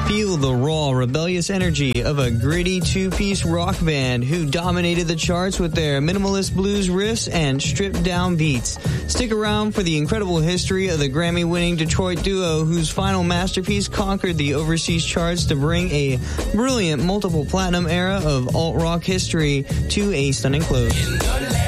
Feel the raw, rebellious energy of a gritty two-piece rock band who dominated the charts with their minimalist blues riffs and stripped-down beats. Stick around for the incredible history of the Grammy-winning Detroit duo whose final masterpiece conquered the overseas charts to bring a brilliant multiple platinum era of alt-rock history to a stunning close.